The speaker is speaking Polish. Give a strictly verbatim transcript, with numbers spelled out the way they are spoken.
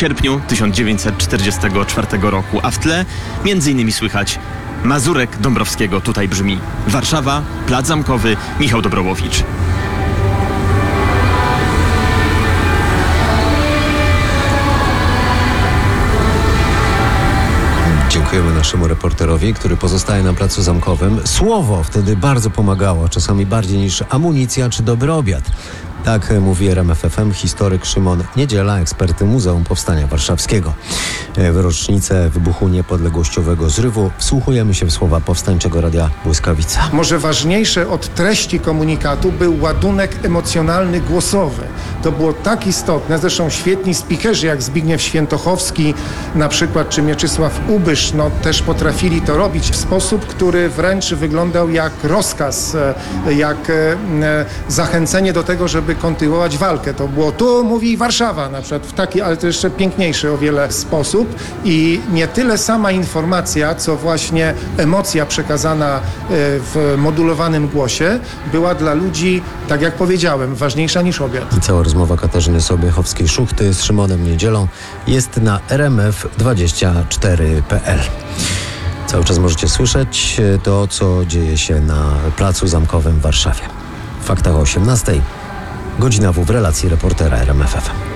sierpniu tysiąc dziewięćset czterdziestego czwartego roku, a w tle między innymi słychać Mazurek Dąbrowskiego, tutaj brzmi Warszawa, Plac Zamkowy, Michał Dobrołowicz. Dziękujemy naszemu reporterowi, który pozostaje na Placu Zamkowym. Słowo wtedy bardzo pomagało, czasami bardziej niż amunicja czy dobry obiad. Tak mówi R M F F M historyk Szymon Niedziela, ekspert Muzeum Powstania Warszawskiego. W rocznicę wybuchu niepodległościowego zrywu wsłuchujemy się w słowa powstańczego Radia Błyskawica. Może ważniejsze od treści komunikatu był ładunek emocjonalny głosowy. To było tak istotne, zresztą świetni speakerzy jak Zbigniew Świętochowski na przykład, czy Mieczysław Ubysz, no też potrafili to robić w sposób, który wręcz wyglądał jak rozkaz, jak zachęcenie do tego, żeby kontynuować walkę. To było tu mówi Warszawa na przykład w taki, ale to jeszcze piękniejszy o wiele sposób i nie tyle sama informacja, co właśnie emocja przekazana w modulowanym głosie była dla ludzi, tak jak powiedziałem, ważniejsza niż obiad. I cała rozmowa Katarzyny Sobiechowskiej-Szuchty z Szymonem Niedzielą jest na r m f dwadzieścia cztery kropka p l. Cały czas możecie słyszeć to, co dzieje się na Placu Zamkowym w Warszawie. W faktach o osiemnastej. Godzina W w relacji reportera R M F F M.